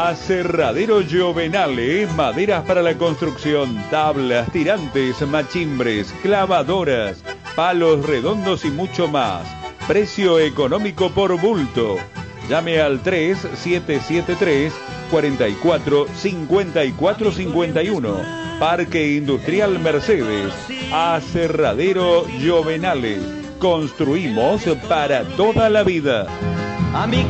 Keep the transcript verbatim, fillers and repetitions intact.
Aserradero Giovenale, maderas para la construcción, tablas, tirantes, machimbres, clavadoras, palos redondos y mucho más. Precio económico por bulto. Llame al tres siete siete tres, cuatro cuatro, cinco cuatro cinco uno. Parque Industrial Mercedes. Aserradero Giovenale. Construimos para toda la vida.